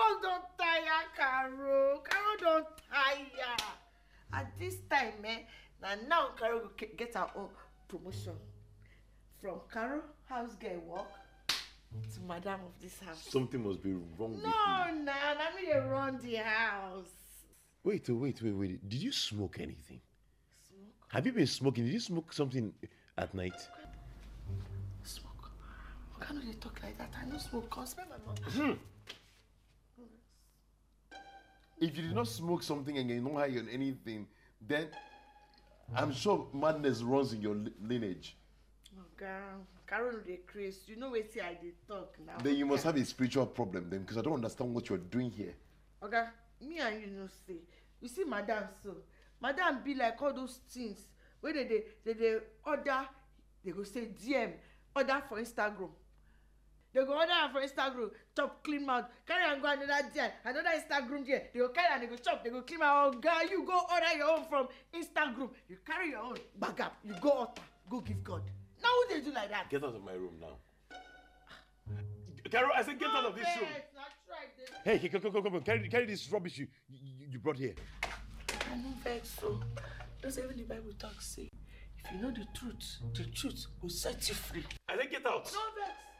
Work don't tire, Carol. Carol don't tire. At this time, now Carol will get her own promotion. From Carol, house girl work, to madam of this house. Something must be wrong with you. No, I mean they run the house. Wait. Did you smoke anything? Smoke? Have you been smoking? Did you smoke something at night? Smoke? Why can't they talk like that? I don't smoke. Come spend my money. If you did not smoke something and you're not high on anything, then I'm sure madness runs in your lineage. Oh, girl. Carol, they crazy. You know where I did talk now. Then you must have a spiritual problem then, because I don't understand what you're doing here. Okay, me and you know say. You see madam so. Madam be like all those things where they order, they go say DM, order for Instagram. They go order for Instagram, chop clean mouth, carry and go another DM, another Instagram there. They go carry and they go chop, they go clean mouth. Oh girl, you go order your own from Instagram. You carry your own, bag up, you go altar, go give God. Now who they do like that? Get out of my room now. Carol, I said get out of this room. Hey, come. Carry this rubbish you brought here. I know vex so. Just even the Bible talks say, if you know the truth will set you free. I said get out. No vex.